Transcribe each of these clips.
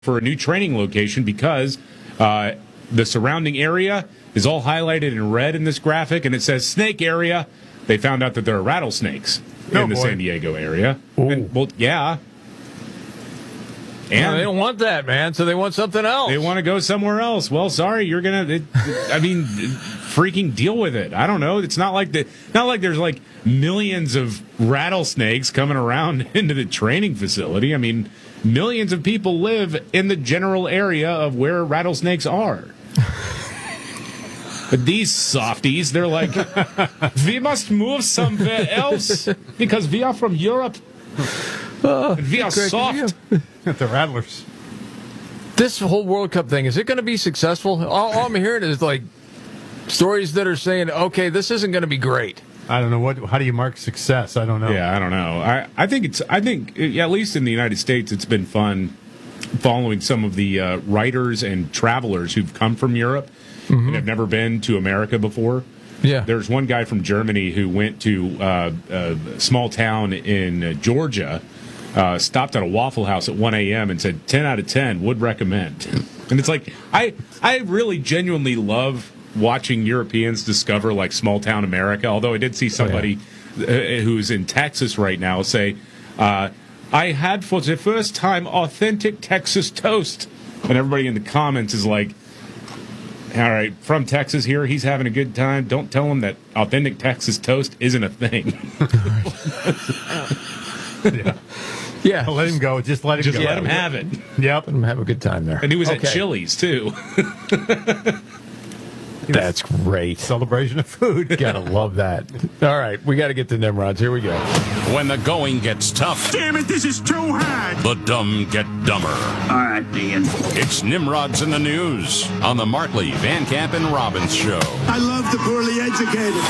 for a new training location because the surrounding area is all highlighted in red in this graphic, and it says snake area. They found out that there are rattlesnakes in the San Diego area. And, well, yeah. And they don't want that, man, so they want something else. They want to go somewhere else. Well, sorry, you're going to, freaking deal with it. I don't know. It's not like there's like millions of rattlesnakes coming around into the training facility. I mean, millions of people live in the general area of where rattlesnakes are. But these softies, they're like, we must move somewhere else because we are from Europe. And we are soft. The Rattlers. This whole World Cup thing, is it going to be successful? All I'm hearing is like stories that are saying, okay, this isn't going to be great. I don't know how do you mark success? I don't know. Yeah, I don't know. I think at least in the United States, it's been fun following some of the writers and travelers who've come from Europe and have never been to America before. Yeah. There's one guy from Germany who went to a small town in Georgia, stopped at a Waffle House at 1 a.m. and said 10 out of 10 would recommend. And it's like, I really genuinely love watching Europeans discover like small town America, although I did see somebody who's in Texas right now say, I had for the first time authentic Texas toast. And everybody in the comments is like, all right, from Texas here, he's having a good time. Don't tell him that authentic Texas toast isn't a thing. Yeah, let him go. Just let him go. Let him have it. Yep. Let him have a good time there. And he was at Chili's, too. That's great. Celebration of food. Gotta love that. All right, we got to get to Nimrods. Here we go. When the going gets tough. Damn it, this is too hard. The dumb get dumber. All right, Ian. It's Nimrods in the News on the Markley, Van Camp, and Robbins Show. I love the poorly educated.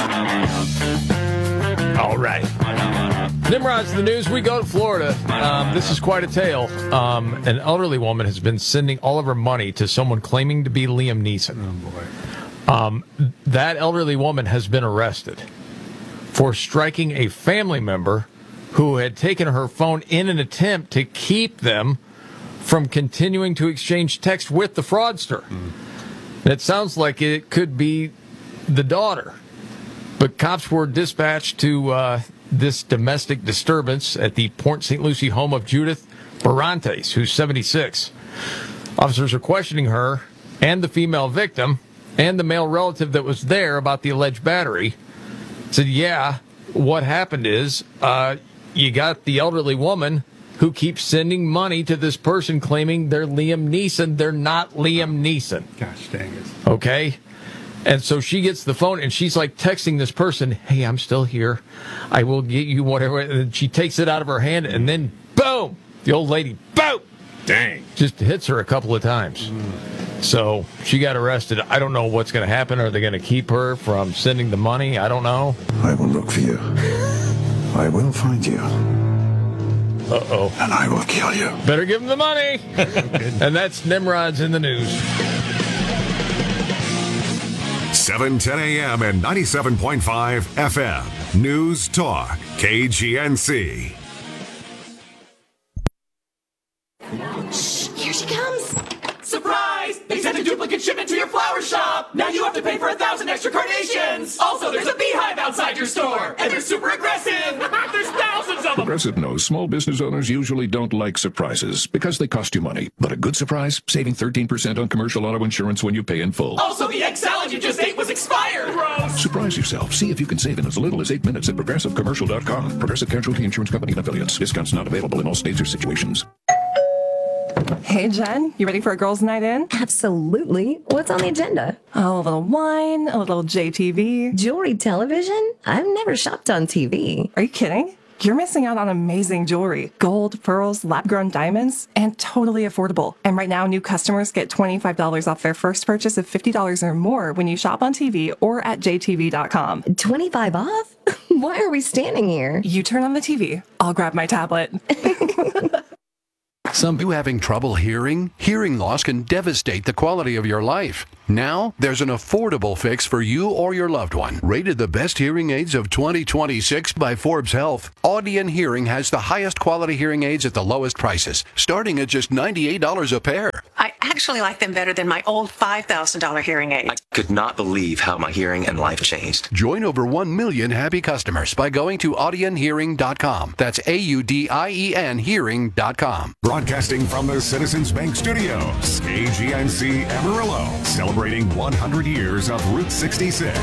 All right. Nimrod's in the news. We go to Florida. This is quite a tale. An elderly woman has been sending all of her money to someone claiming to be Liam Neeson. Oh, boy. That elderly woman has been arrested for striking a family member who had taken her phone in an attempt to keep them from continuing to exchange text with the fraudster. It sounds like it could be the daughter. But cops were dispatched to this domestic disturbance at the Port St. Lucie home of Judith Barantes, who's 76. Officers are questioning her and the female victim and the male relative that was there about the alleged battery. Said, what happened is you got the elderly woman who keeps sending money to this person claiming they're Liam Neeson. They're not Liam Neeson. Gosh dang it. Okay? And so she gets the phone, and she's like texting this person, hey, I'm still here. I will get you whatever. And she takes it out of her hand, and then, boom, the old lady, boom, dang, just hits her a couple of times. So she got arrested. I don't know what's going to happen. Are they going to keep her from sending the money? I don't know. I will look for you. I will find you. Uh-oh. And I will kill you. Better give him the money. And that's Nimrod's in the news. 7:10 a.m. and 97.5 FM. News Talk, KGNC. Shh, here she comes. Surprise! They sent a duplicate shipment to your flower shop. Now you have to pay for 1,000 extra carnations. Also, there's a beehive outside your store, and they're super aggressive. There's thousands of them. Progressive knows small business owners usually don't like surprises because they cost you money. But a good surprise, saving 13% on commercial auto insurance when you pay in full. Also, the egg salad you just ate was expired. Gross. Surprise yourself. See if you can save in as little as 8 minutes at ProgressiveCommercial.com. Progressive Casualty Insurance Company and Affiliates. Discounts not available in all states or situations. Hey, Jen, you ready for a girls' night in? Absolutely. What's on the agenda? Oh, a little wine, a little JTV. Jewelry television? I've never shopped on TV. Are you kidding? You're missing out on amazing jewelry. Gold, pearls, lab-grown diamonds, and totally affordable. And right now, new customers get $25 off their first purchase of $50 or more when you shop on TV or at jtv.com. 25 off? Why are we standing here? You turn on the TV. I'll grab my tablet. You having trouble hearing? Hearing loss can devastate the quality of your life. Now, there's an affordable fix for you or your loved one. Rated the best hearing aids of 2026 by Forbes Health, Audion Hearing has the highest quality hearing aids at the lowest prices, starting at just $98 a pair. I actually like them better than my old $5,000 hearing aid. I could not believe how my hearing and life changed. Join over 1 million happy customers by going to audionhearing.com. That's AUDIEN hearing.com. Broadcasting from the Citizens Bank Studios, KGNC Amarillo, celebrating 100 years of Route 66.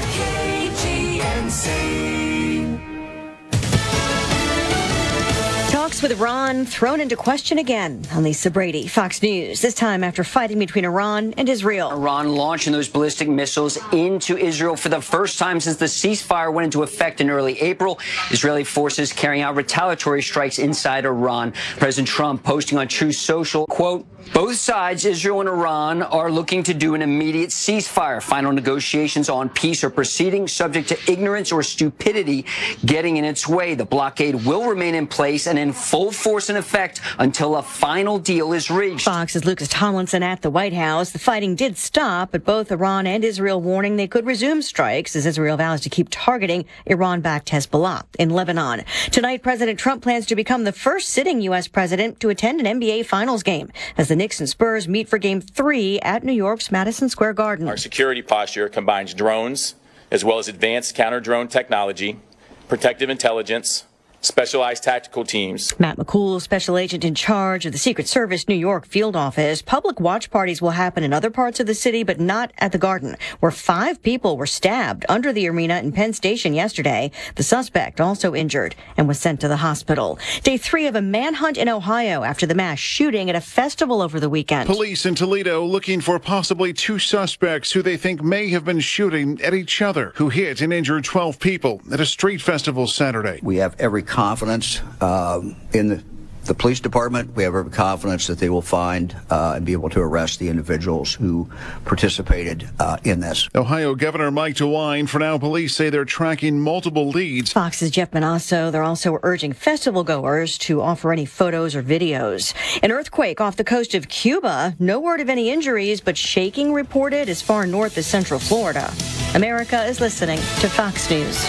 KGNC. Talks with Iran thrown into question again on Lisa Brady, Fox News, this time after fighting between Iran and Israel. Iran launching those ballistic missiles into Israel for the first time since the ceasefire went into effect in early April. Israeli forces carrying out retaliatory strikes inside Iran. President Trump posting on Truth Social, quote, both sides, Israel and Iran, are looking to do an immediate ceasefire. Final negotiations on peace are proceeding, subject to ignorance or stupidity getting in its way. The blockade will remain in place and in full force and effect until a final deal is reached. Fox's Lucas Tomlinson at the White House. The fighting did stop, but both Iran and Israel warning they could resume strikes as Israel vows to keep targeting Iran-backed Hezbollah in Lebanon. Tonight, President Trump plans to become the first sitting U.S. president to attend an NBA Finals game as the Knicks and Spurs meet for Game 3 at New York's Madison Square Garden. Our security posture combines drones as well as advanced counter-drone technology, protective intelligence, specialized tactical teams. Matt McCool, special agent in charge of the Secret Service New York field office. Public watch parties will happen in other parts of the city, but not at the Garden, where 5 people were stabbed under the arena in Penn Station yesterday. The suspect also injured and was sent to the hospital. Day 3 of a manhunt in Ohio after the mass shooting at a festival over the weekend. Police in Toledo looking for possibly 2 suspects who they think may have been shooting at each other, who hit and injured 12 people at a street festival Saturday. We have every confidence in the police department. We have every confidence that they will find and be able to arrest the individuals who participated in this. Ohio Governor Mike DeWine. For now, police say they're tracking multiple leads. Fox's Jeff Manasso. They're also urging festival goers to offer any photos or videos. An earthquake off the coast of Cuba. No word of any injuries, but shaking reported as far north as Central Florida. America is listening to Fox News.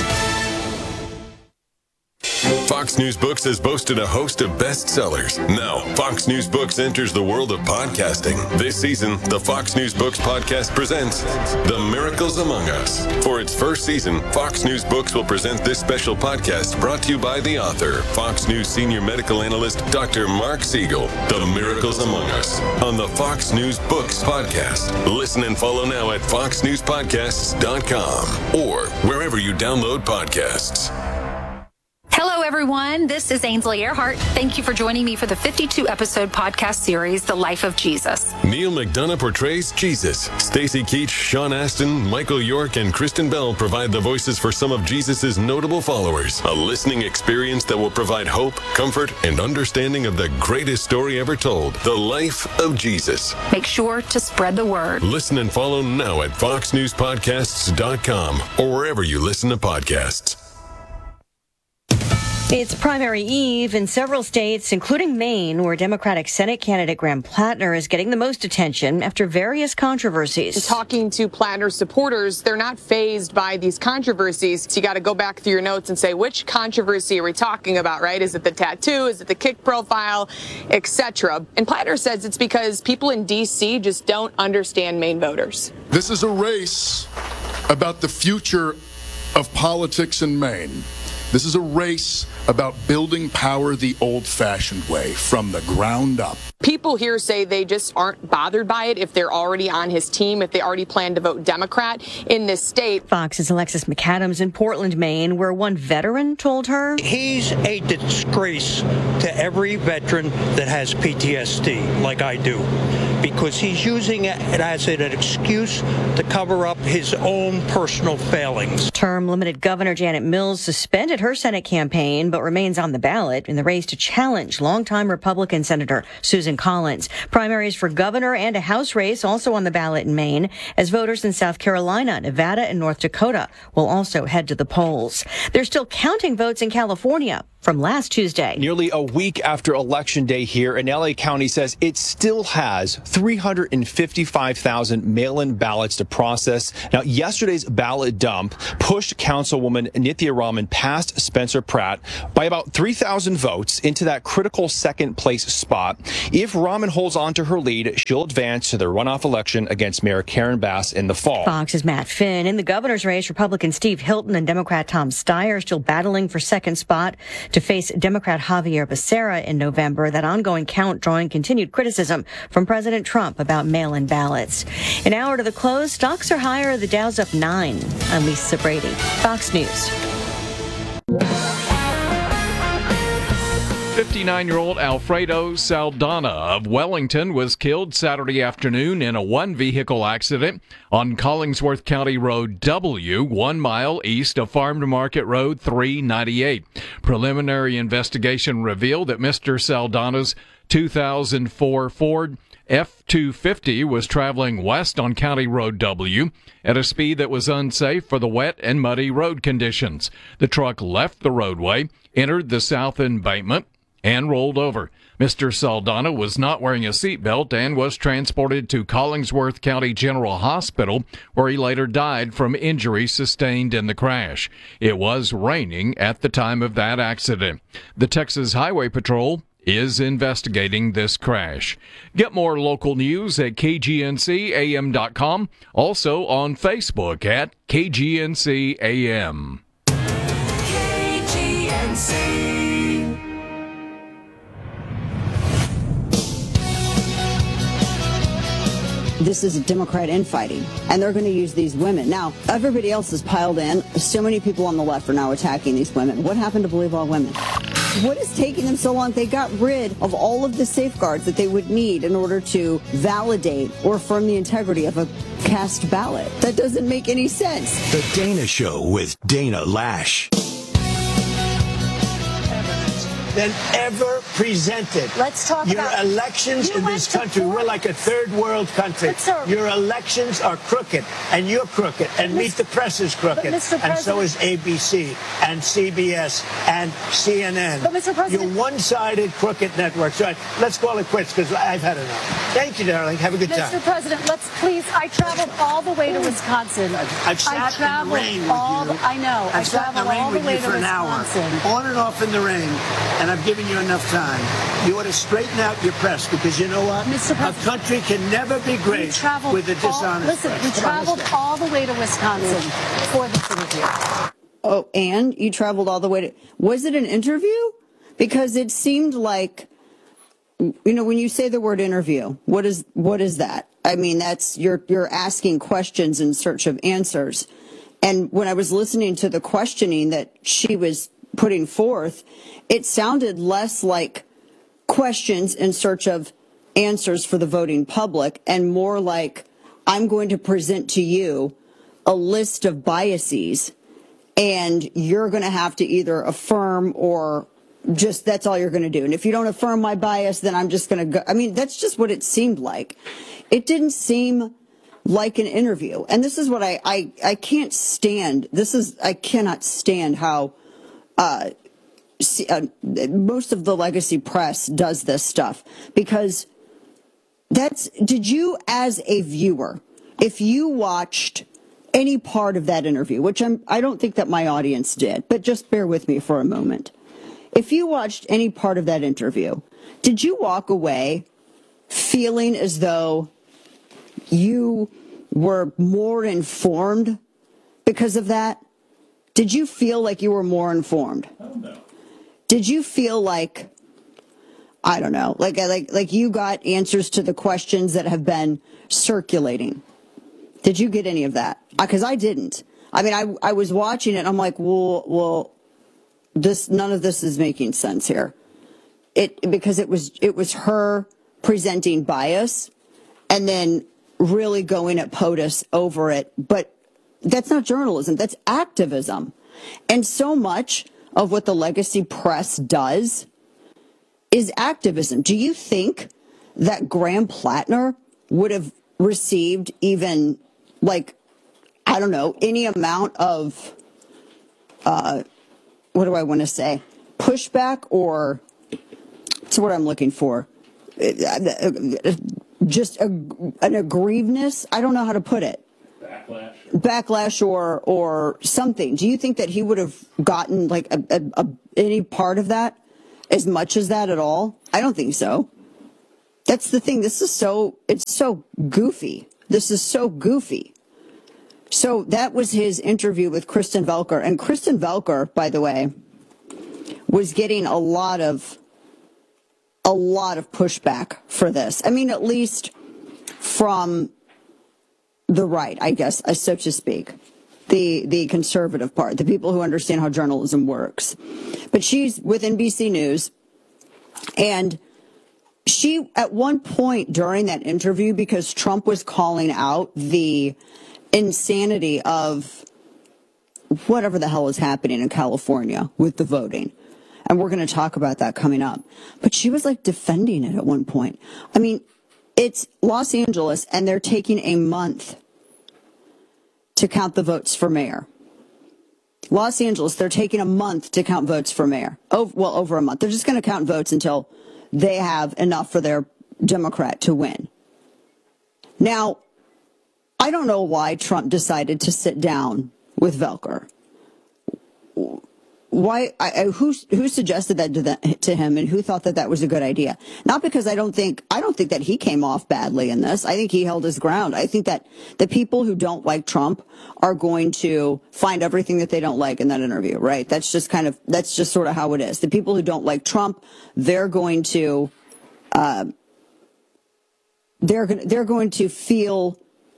Fox News Books has boasted a host of bestsellers. Now, Fox News Books enters the world of podcasting. This season, the Fox News Books podcast presents The Miracles Among Us. For its first season, Fox News Books will present this special podcast brought to you by the author, Fox News senior medical analyst, Dr. Mark Siegel. The Miracles Among Us on the Fox News Books podcast. Listen and follow now at foxnewspodcasts.com or wherever you download podcasts. Hello, everyone. This is Ainsley Earhart. Thank you for joining me for the 52-episode podcast series, The Life of Jesus. Neil McDonough portrays Jesus. Stacy Keach, Sean Astin, Michael York, and Kristen Bell provide the voices for some of Jesus' notable followers. A listening experience that will provide hope, comfort, and understanding of the greatest story ever told, The Life of Jesus. Make sure to spread the word. Listen and follow now at foxnewspodcasts.com or wherever you listen to podcasts. It's primary eve in several states, including Maine, where Democratic Senate candidate Graham Plattner is getting the most attention after various controversies. Talking to Plattner's supporters, they're not fazed by these controversies. So you got to go back through your notes and say, which controversy are we talking about, right? Is it the tattoo? Is it the kick profile, etc.? And Plattner says it's because people in D.C. just don't understand Maine voters. This is a race about the future of politics in Maine. This is a race about building power the old-fashioned way, from the ground up. People here say they just aren't bothered by it if they're already on his team, if they already plan to vote Democrat in this state. Fox's Alexis McAdams in Portland, Maine, where one veteran told her, he's a disgrace to every veteran that has PTSD, like I do, because he's using it as an excuse to cover up his own personal failings. Term-limited Governor Janet Mills suspended her Senate campaign, but remains on the ballot in the race to challenge longtime Republican Senator Susan Collins. Primaries for governor and a House race also on the ballot in Maine, as voters in South Carolina, Nevada, and North Dakota will also head to the polls. They're still counting votes in California. from last Tuesday. Nearly a week after Election Day here, and LA County says it still has 355,000 mail-in ballots to process. Now, yesterday's ballot dump pushed Councilwoman Nithya Raman past Spencer Pratt by about 3,000 votes into that critical second-place spot. If Raman holds on to her lead, she'll advance to the runoff election against Mayor Karen Bass in the fall. Fox's Matt Finn. In the governor's race, Republican Steve Hilton and Democrat Tom Steyer still battling for second spot to face Democrat Javier Becerra in November. That ongoing count drawing continued criticism from President Trump about mail-in ballots. An hour to the close, stocks are higher. The Dow's up 9. I'm Lisa Brady, Fox News. 59-year-old Alfredo Saldana of Wellington was killed Saturday afternoon in a one-vehicle accident on Collingsworth County Road W, 1 mile east of Farm to Market Road 398. Preliminary investigation revealed that Mr. Saldana's 2004 Ford F-250 was traveling west on County Road W at a speed that was unsafe for the wet and muddy road conditions. The truck left the roadway, entered the south embankment, and rolled over. Mr. Saldana was not wearing a seatbelt and was transported to Collingsworth County General Hospital, where he later died from injuries sustained in the crash. It was raining at the time of that accident. The Texas Highway Patrol is investigating this crash. Get more local news at kgncam.com, also on Facebook at KGNCAM. KGNC. This is a Democrat infighting, and they're going to use these women. Now, everybody else has piled in. So many people on the left are now attacking these women. What happened to Believe All Women? What is taking them so long? They got rid of all of the safeguards that they would need in order to validate or affirm the integrity of a cast ballot. That doesn't make any sense. The Dana Show with Dana Lash. Than ever presented. Let's talk your about elections in this country. We're like a third world country. Your elections are crooked, and you're crooked, and Meet the Press is crooked, and so is ABC and CBS and CNN. But Mr. President, you're one-sided crooked networks. Right, let's call it quits because I've had enough. Thank you, darling. Have a good time. Mr. President, let's please. I traveled all the way to Wisconsin. I've sat in the rain with you. I know. I've sat in the rain with you for an hour, on and off in the rain. And I've given you enough time. You ought to straighten out your press because you know what? A country can never be great with a dishonest press. We traveled all the way to Wisconsin for this interview. Oh, and you traveled all the way to... Was it an interview? Because it seemed like, you know, when you say the word interview, what is that? I mean, that's you're asking questions in search of answers. And when I was listening to the questioning that she was putting forth, it sounded less like questions in search of answers for the voting public and more like, I'm going to present to you a list of biases and you're going to have to either affirm or just that's all you're going to do. And if you don't affirm my bias, then I'm just going to go. I mean, that's just what it seemed like. It didn't seem like an interview. And this is what I can't stand. I cannot stand how most of the legacy press does this stuff, because did you as a viewer, if you watched any part of that interview, which I don't think that my audience did, but just bear with me for a moment. If you watched any part of that interview, did you walk away feeling as though you were more informed because of that? Did you feel like you were more informed? Oh, no. Did you feel like, I don't know, like you got answers to the questions that have been circulating? Did you get any of that? Because I didn't. I mean, I was watching it and I'm like, well, none of this is making sense here. Because it was her presenting bias and then really going at POTUS over it. But that's not journalism. That's activism. And so much of what the legacy press does is activism. Do you think that Graham Plattner would have received even, like, I don't know, any amount of, what do I want to say? pushback or it's what I'm looking for. Just an aggrievedness. I don't know how to put it. Backlash or something. Do you think that he would have gotten like any part of that, as much as that at all? I don't think so. That's the thing. It's so goofy. This is so goofy. So that was his interview with Kristen Velker. And Kristen Velker, by the way, was getting a lot of pushback for this. I mean, at least from the right, I guess, so to speak, the conservative part, the people who understand how journalism works. But she's with NBC News, and she, at one point during that interview, because Trump was calling out the insanity of whatever the hell is happening in California with the voting. And we're going to talk about that coming up. But she was like defending it at one point. I mean, it's Los Angeles, and they're taking a month to count the votes for mayor. Los Angeles, they're taking a month to count votes for mayor. Over a month. They're just going to count votes until they have enough for their Democrat to win. Now, I don't know why Trump decided to sit down with Velker. Why? Who suggested that to him, and who thought that was a good idea? Not because I don't think that he came off badly in this. I think he held his ground. I think that the people who don't like Trump are going to find everything that they don't like in that interview, right? That's just sort of how it is. The people who don't like Trump, they're going to feel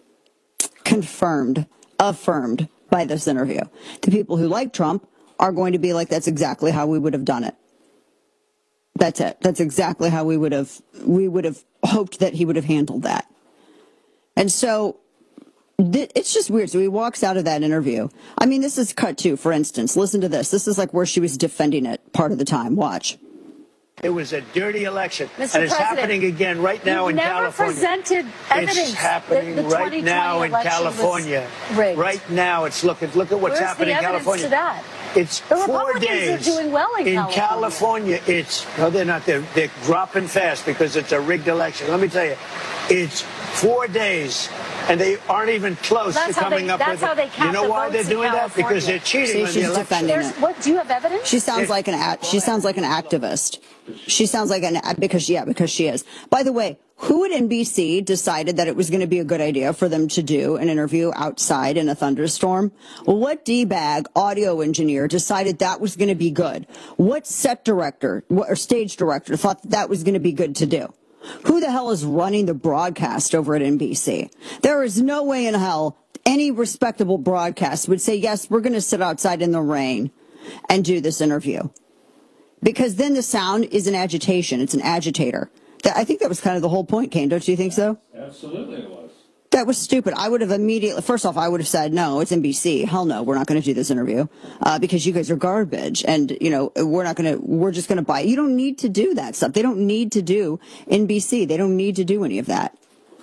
affirmed by this interview. The people who like Trump are going to be like, that's exactly how we would have done it. That's it. That's exactly how we would have hoped that he would have handled that. And so it's just weird. So he walks out of that interview. I mean, this is cut two, for instance. Listen to this. This is like where she was defending it part of the time. Watch. It was a dirty election. Mr. And it's President, happening again right now in California. You've never presented evidence. It's happening right now in California. Right now, it's look at what's Where's happening in California. To that? It's the 4 Republicans days. are doing well in California. They're not. They're dropping fast because it's a rigged election. Let me tell you, it's 4 days. And they aren't even close to coming up with it. You know why they're doing that? Because they're cheating on the election. What, do you have evidence? She sounds like an activist. She sounds like because she is. By the way, who at NBC decided that it was going to be a good idea for them to do an interview outside in a thunderstorm? What D-bag audio engineer decided that was going to be good? What set director or stage director thought that was going to be good to do? Who the hell is running the broadcast over at NBC? There is no way in hell any respectable broadcast would say, yes, we're going to sit outside in the rain and do this interview. Because then the sound is an agitation. It's an agitator. I think that was kind of the whole point, Kane. Don't you think so? Absolutely it was. That was stupid. I would have immediately, first off, I would have said, no, it's NBC. Hell no, we're not going to do this interview because you guys are garbage. And, we're just going to buy it. You don't need to do that stuff. They don't need to do NBC. They don't need to do any of that.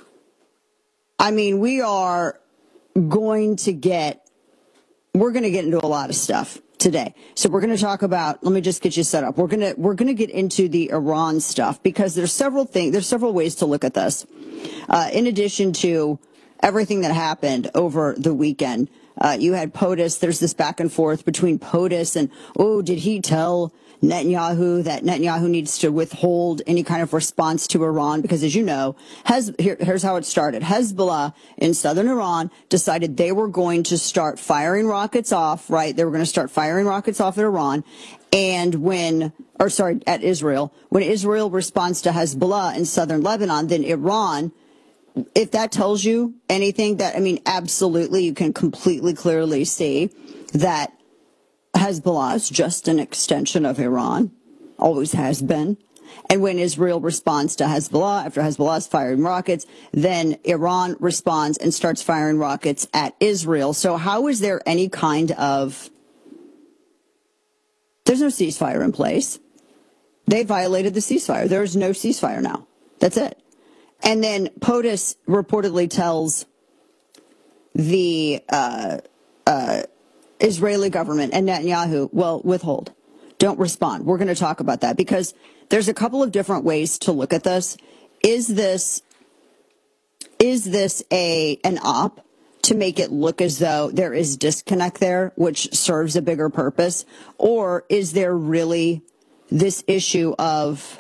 I mean, we're going to get into a lot of stuff today. So we're going to talk about, let me just get you set up. We're going to get into the Iran stuff because there's several ways to look at this. In addition to everything that happened over the weekend, you had POTUS. There's this back and forth between POTUS and, did he tell Netanyahu that Netanyahu needs to withhold any kind of response to Iran? Because as you know, here's how it started. Hezbollah in southern Iran decided they were going to start firing rockets off, right? They were going to start firing rockets off at Iran. And at Israel. When Israel responds to Hezbollah in southern Lebanon, then Iran, if that tells you anything, absolutely, you can completely clearly see that Hezbollah is just an extension of Iran, always has been. And when Israel responds to Hezbollah, after Hezbollah's firing rockets, then Iran responds and starts firing rockets at Israel. So how is there any kind of... There's no ceasefire in place. They violated the ceasefire. There is no ceasefire now. That's it. And then POTUS reportedly tells the Israeli government and Netanyahu, well, withhold. Don't respond. We're going to talk about that because there's a couple of different ways to look at this. Is this an op to make it look as though there is disconnect there, which serves a bigger purpose? Or is there really this issue of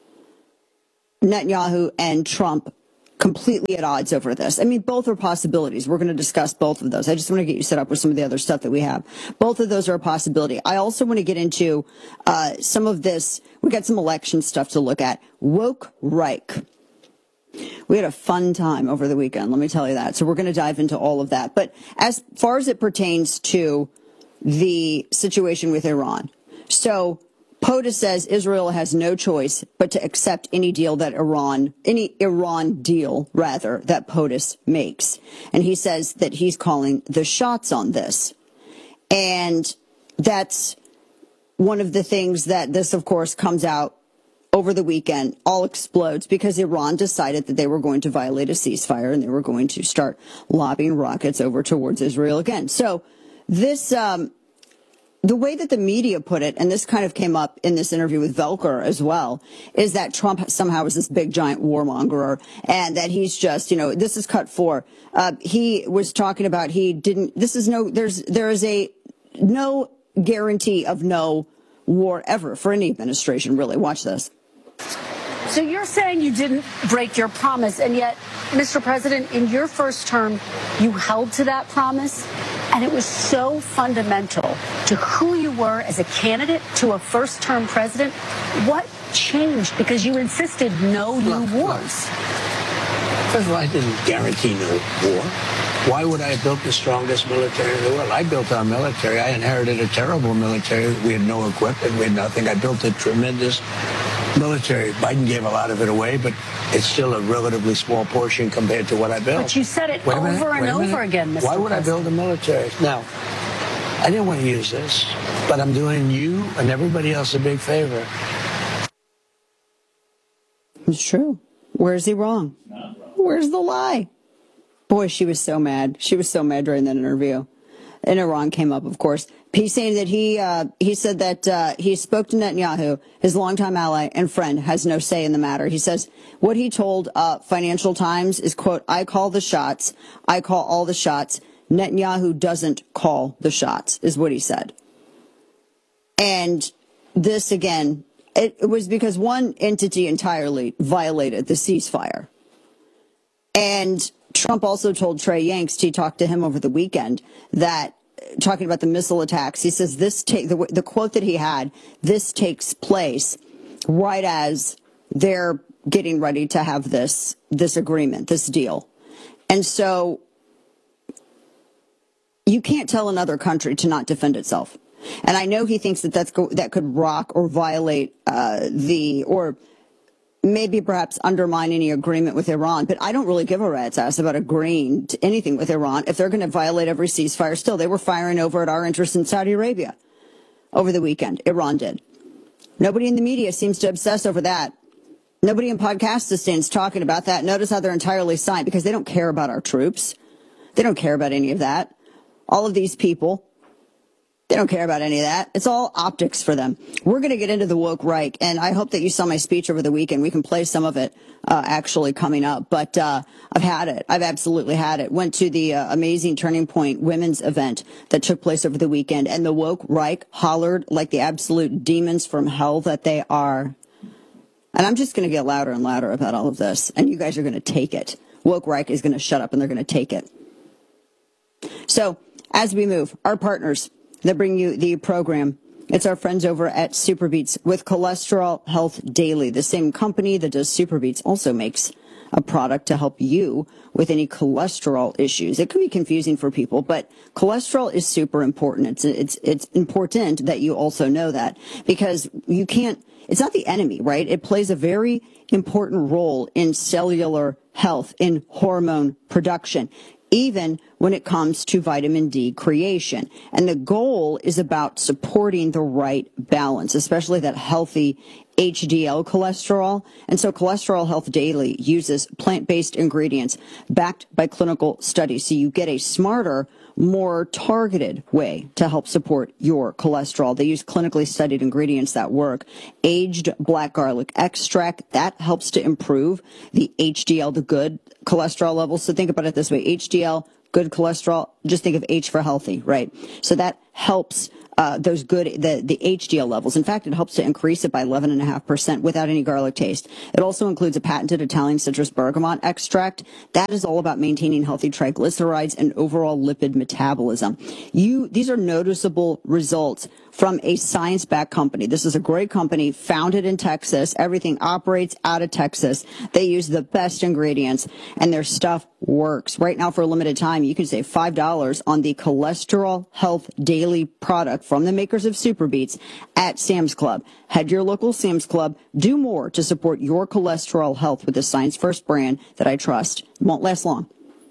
Netanyahu and Trump completely at odds over this? I mean, both are possibilities. We're going to discuss both of those. I just want to get you set up with some of the other stuff that we have. Both of those are a possibility. I also want to get into some of this. We got some election stuff to look at. Woke Reich. We had a fun time over the weekend, let me tell you that. So we're going to dive into all of that. But as far as it pertains to the situation with Iran, so POTUS says Israel has no choice but to accept any deal that Iran deal that POTUS makes. And he says that he's calling the shots on this. And that's one of the things that this, of course, comes out over the weekend, all explodes because Iran decided that they were going to violate a ceasefire and they were going to start lobbing rockets over towards Israel again. So this, the way that the media put it, and this kind of came up in this interview with Velker as well, is that Trump somehow is this big giant warmonger and that he's just, this is cut for. He was talking about there is no guarantee of no war ever for any administration, really. Watch this. So you're saying you didn't break your promise, and yet, Mr. President, in your first term, you held to that promise, and it was so fundamental to who you were as a candidate to a first-term president. What changed? Because you insisted no new wars. First of all, I didn't guarantee no war. Why would I have built the strongest military in the world? I built our military. I inherited a terrible military. We had no equipment. We had nothing. I built a tremendous military. Biden gave a lot of it away, but it's still a relatively small portion compared to what I built. But you said it over and over again, Mr. Why would I build a military? Now, I didn't want to use this, but I'm doing you and everybody else a big favor. It's true. Where's he wrong? Where's the lie? Boy, she was so mad. She was so mad during that interview. And Iran came up, of course. He's saying that he said that he spoke to Netanyahu, his longtime ally and friend, has no say in the matter. He says what he told Financial Times is, quote, I call the shots. I call all the shots. Netanyahu doesn't call the shots, is what he said. And this, again, it was because one entity entirely violated the ceasefire. And Trump also told Trey Yanks, he talked to him over the weekend, that talking about the missile attacks, he says the quote that he had, this takes place right as they're getting ready to have this agreement, this deal. And so you can't tell another country to not defend itself. And I know he thinks that could rock or violate or maybe perhaps undermine any agreement with Iran. But I don't really give a rat's ass about agreeing to anything with Iran. If they're going to violate every ceasefire, still, they were firing over at our interests in Saudi Arabia over the weekend. Iran did. Nobody in the media seems to obsess over that. Nobody in Podcastistan talking about that. Notice how they're entirely silent because they don't care about our troops. They don't care about any of that. All of these people, they don't care about any of that. It's all optics for them. We're going to get into the woke Reich, and I hope that you saw my speech over the weekend. We can play some of it actually coming up, but I've had it. I've absolutely had it. Went to the amazing Turning Point women's event that took place over the weekend, and the woke Reich hollered like the absolute demons from hell that they are. And I'm just going to get louder and louder about all of this, and you guys are going to take it. Woke Reich is going to shut up, and they're going to take it. So as we move, our partners that bring you the program, it's our friends over at Superbeats with Cholesterol Health Daily. The same company that does Superbeats also makes a product to help you with any cholesterol issues. It can be confusing for people, but cholesterol is super important. It's important that you also know that, because you can't, it's not the enemy, right? It plays a very important role in cellular health, in hormone production, even when it comes to vitamin D creation. And the goal is about supporting the right balance, especially that healthy HDL cholesterol. And so Cholesterol Health Daily uses plant-based ingredients backed by clinical studies. So you get a smarter, more targeted way to help support your cholesterol. They use clinically studied ingredients that work. Aged black garlic extract, that helps to improve the HDL, the good cholesterol levels. So think about it this way. HDL, good cholesterol, just think of H for healthy, right? So that helps those good, the HDL levels. In fact, it helps to increase it by 11.5% without any garlic taste. It also includes a patented Italian citrus bergamot extract. That is all about maintaining healthy triglycerides and overall lipid metabolism. These are noticeable results from a science-backed company. This is a great company founded in Texas. Everything operates out of Texas. They use the best ingredients and their stuff works. Right now, for a limited time, you can save $5 on the Cholesterol Health Daily product from the makers of Super Beets at Sam's Club. Head to your local Sam's Club. Do more to support your cholesterol health with the Science First brand that I trust. It won't last long.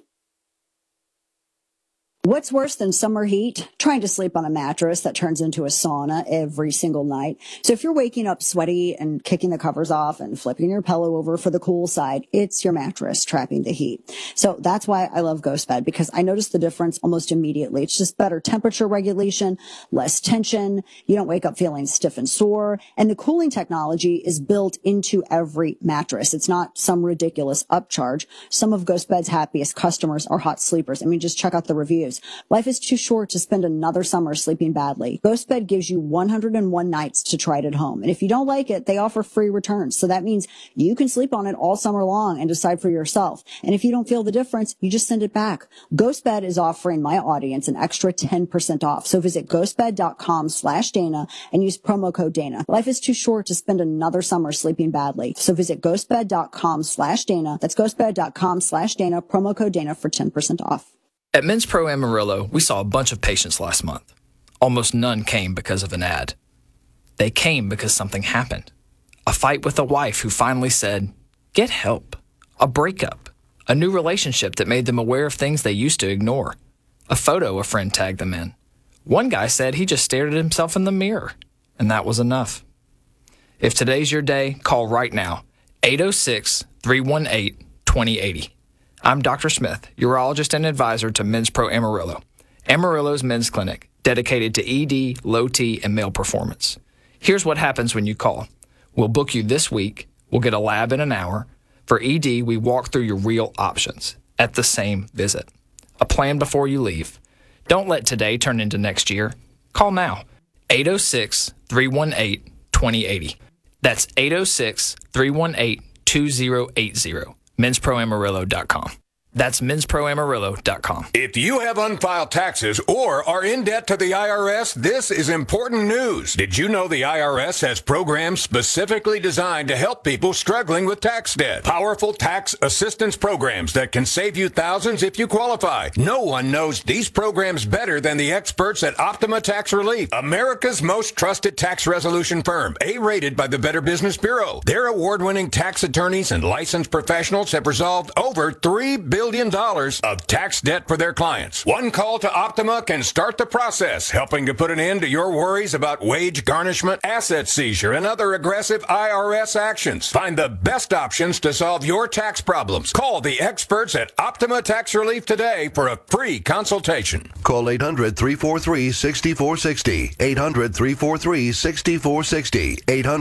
What's worse than summer heat? Trying to sleep on a mattress that turns into a sauna every single night. So if you're waking up sweaty and kicking the covers off and flipping your pillow over for the cool side, it's your mattress trapping the heat. So that's why I love GhostBed, because I notice the difference almost immediately. It's just better temperature regulation, less tension. You don't wake up feeling stiff and sore. And the cooling technology is built into every mattress. It's not some ridiculous upcharge. Some of GhostBed's happiest customers are hot sleepers. I mean, just check out the reviews. Life is too short to spend another summer sleeping badly. GhostBed gives you 101 nights to try it at home. And if you don't like it, they offer free returns. So that means you can sleep on it all summer long and decide for yourself. And if you don't feel the difference, you just send it back. GhostBed is offering my audience an extra 10% off. So visit ghostbed.com/Dana and use promo code Dana. Life is too short to spend another summer sleeping badly. So visit ghostbed.com/Dana. That's ghostbed.com/Dana, promo code Dana for 10% off. At Men's Pro Amarillo, we saw a bunch of patients last month. Almost none came because of an ad. They came because something happened. A fight with a wife who finally said, "Get help." A breakup. A new relationship that made them aware of things they used to ignore. A photo a friend tagged them in. One guy said he just stared at himself in the mirror, and that was enough. If today's your day, call right now. 806-318-2080. I'm Dr. Smith, urologist and advisor to Men's Pro Amarillo. Amarillo's men's clinic, dedicated to ED, low T, and male performance. Here's what happens when you call. We'll book you this week. We'll get a lab in an hour. For ED, we walk through your real options at the same visit. A plan before you leave. Don't let today turn into next year. Call now. 806-318-2080. That's 806-318-2080. MensProAmarillo.com. That's MensProAmarillo.com. If you have unfiled taxes or are in debt to the IRS, this is important news. Did you know the IRS has programs specifically designed to help people struggling with tax debt? Powerful tax assistance programs that can save you thousands if you qualify. No one knows these programs better than the experts at Optima Tax Relief, America's most trusted tax resolution firm, A-rated by the Better Business Bureau. Their award-winning tax attorneys and licensed professionals have resolved over $3 billion of tax debt for their clients. One call to Optima can start the process, helping to put an end to your worries about wage garnishment, asset seizure, and other aggressive IRS actions. Find the best options to solve your tax problems. Call the experts at Optima Tax Relief today for a free consultation. Call 800-343-6460. 800-343-6460.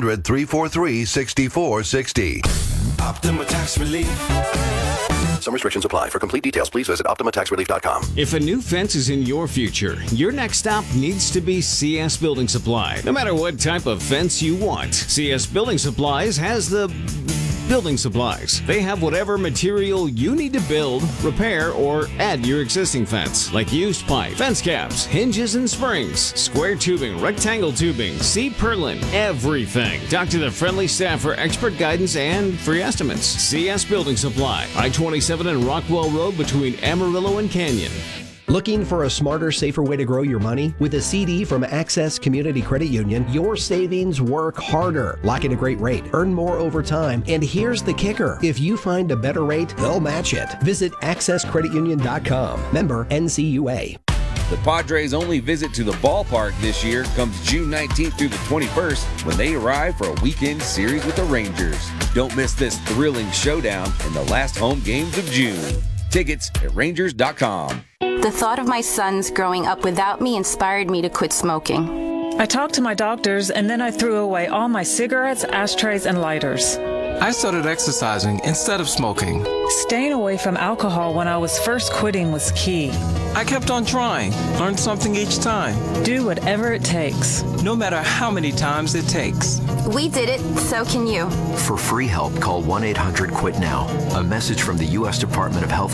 800-343-6460. Optima Tax Relief. Some restrictions apply. For complete details, please visit OptimaTaxRelief.com. If a new fence is in your future, your next stop needs to be CS Building Supply. No matter what type of fence you want, CS Building Supplies has the building supplies. They have whatever material you need to build, repair, or add to your existing fence, like used pipe, fence caps, hinges and springs, square tubing, rectangle tubing, seed purlin, everything. Talk to the friendly staff for expert guidance and free estimates. CS Building Supply, I-27 and Rockwell Road between Amarillo and Canyon. Looking for a smarter, safer way to grow your money? With a CD from Access Community Credit Union, your savings work harder. Lock in a great rate, earn more over time, and here's the kicker. If you find a better rate, they'll match it. Visit accesscreditunion.com. Member NCUA. The Padres' only visit to the ballpark this year comes June 19th through the 21st when they arrive for a weekend series with the Rangers. Don't miss this thrilling showdown in the last home games of June. Tickets at Rangers.com. The thought of my sons growing up without me inspired me to quit smoking. I talked to my doctors, and then I threw away all my cigarettes, ashtrays, and lighters. I started exercising instead of smoking. Staying away from alcohol when I was first quitting was key. I kept on trying, learned something each time. Do whatever it takes. No matter how many times it takes. We did it, so can you. For free help, call 1-800-QUIT-NOW. A message from the U.S. Department of Health